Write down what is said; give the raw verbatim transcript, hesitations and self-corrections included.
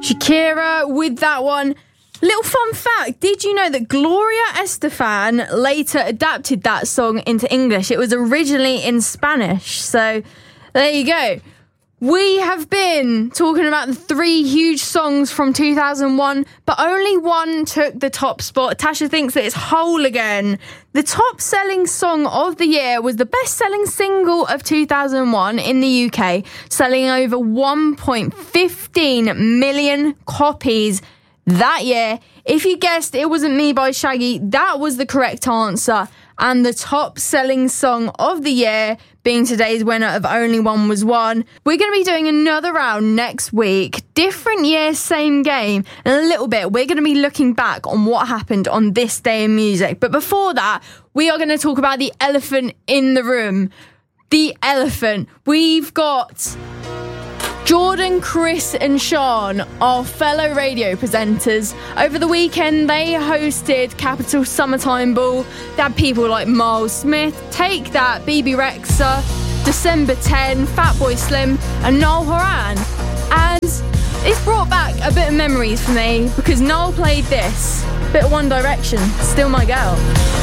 Shakira with that one. Little fun fact, did you know that Gloria Estefan later adapted that song into English? It was originally in Spanish. So there you go. We have been talking about the three huge songs from two thousand one, but only one took the top spot. Tasha thinks that it's Hole again. The top-selling song of the year was the best-selling single of two thousand one in the U K, selling over one point one five million copies that year. If you guessed it wasn't Me by Shaggy, that was the correct answer. And the top-selling song of the year, being today's winner of Only One Was One. We're going to be doing another round next week. Different year, same game. In a little bit, we're going to be looking back on what happened on this day in music. But before that, we are going to talk about the elephant in the room. The elephant. We've got Jordan, Chris and Sean, our fellow radio presenters. Over the weekend, they hosted Capital Summertime Ball. They had people like Miles Smith, Take That, B B Rexa, December tenth, Fatboy Slim and Noel Horan. And it's brought back a bit of memories for me because Noel played this. Bit of One Direction, Still My Girl.